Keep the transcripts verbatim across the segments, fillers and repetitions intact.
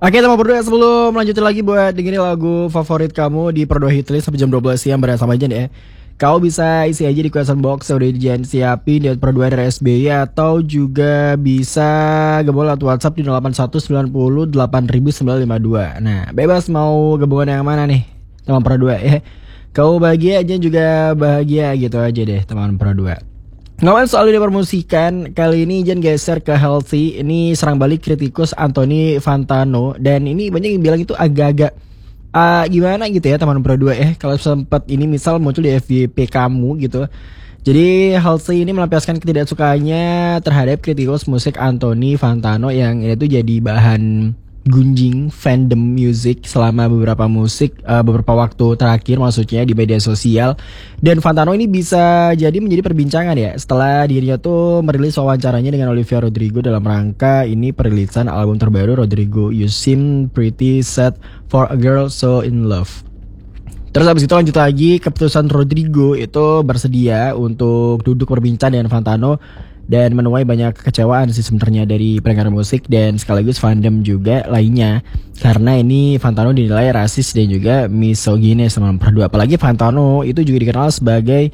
Oke teman berdua, sebelum lanjutin lagi buat dengerin lagu favorit kamu di Perdua Hitlist sampai jam dua belas siang bersama aja nih ya. Kau bisa isi aja di question box yang udah dijan siapin di Perdua dari S B Y, atau juga bisa gabung lewat WhatsApp di nol delapan satu sembilan nol delapan sembilan lima dua. Nah, bebas mau gabungan yang mana nih teman Perdua ya. Kau bahagia aja juga bahagia gitu aja deh teman Perdua. Ngomongin soal dunia permusikan, kali ini Jen geser ke Healthy. Ini serang balik kritikus Anthony Fantano. Dan ini banyak yang bilang itu agak-agak uh, gimana gitu ya teman Pro dua ya. Kalau sempat ini misal muncul di F Y P kamu gitu. Jadi Healthy ini melampiaskan ketidaksukaannya terhadap kritikus musik Anthony Fantano yang ini tuh jadi bahan gunjing fandom music selama beberapa musik uh, beberapa waktu terakhir, maksudnya di media sosial. Dan Fantano ini bisa jadi menjadi perbincangan ya setelah dirinya tuh merilis wawancaranya dengan Olivia Rodrigo dalam rangka ini perilisan album terbaru Rodrigo, You Seem Pretty Sad for a Girl So In Love. Terus abis itu lanjut lagi, keputusan Rodrigo itu bersedia untuk duduk berbincang dengan Fantano dan menuai banyak kekecewaan sih sebenarnya dari pendengar musik dan sekaligus fandom juga lainnya, karena ini Fantano dinilai rasis dan juga misoginis sama Perdua. Apalagi Fantano itu juga dikenal sebagai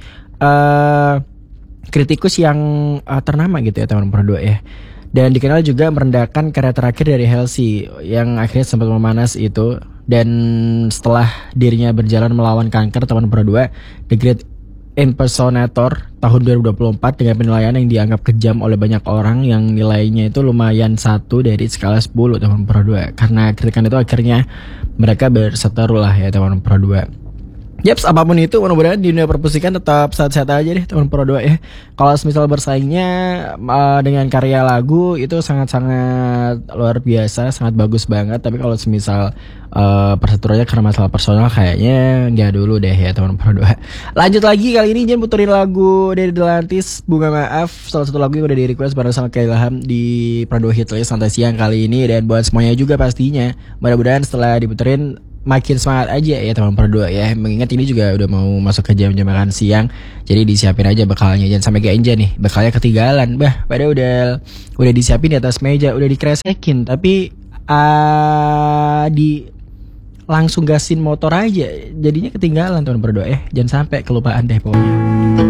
uh, kritikus yang uh, ternama gitu ya teman Perdua ya, dan dikenal juga merendahkan karya terakhir dari Halsey yang akhirnya sempat memanas itu. Dan setelah dirinya berjalan melawan kanker teman Perdua, The Great Impersonator tahun dua ribu dua puluh empat dengan penilaian yang dianggap kejam oleh banyak orang yang nilainya itu lumayan satu dari skala sepuluh teman Pro dua. Karena kritikan itu akhirnya mereka berseteru lah ya teman Pro dua. Yaps, apapun itu mudah-mudahan di dunia permusikan tetap sehat-sehat aja deh teman Pro dua ya. Kalau misal bersaingnya uh, dengan karya lagu itu sangat-sangat luar biasa, sangat bagus banget. Tapi kalau misal uh, perseteruannya karena masalah personal kayaknya nggak dulu deh ya teman Pro dua. Lanjut lagi, kali ini jangan puterin lagu dari Delantis, Bunga Maaf, salah satu lagu yang udah di request bareng sama Kak Ilham di Perdua Hitlist santai siang kali ini. Dan buat semuanya juga pastinya, mudah-mudahan setelah diputerin makin semangat aja ya teman Perdua ya. Mengingat ini juga udah mau masuk ke jam-jam makan siang, jadi disiapin aja bekalnya, jangan sampai ganja nih bekalnya ketinggalan. Bah, pada udah udah disiapin di atas meja, udah dikresekin, tapi uh, di langsung gasin motor aja jadinya ketinggalan teman Perdua ya. Jangan sampai kelupaan deh pokoknya.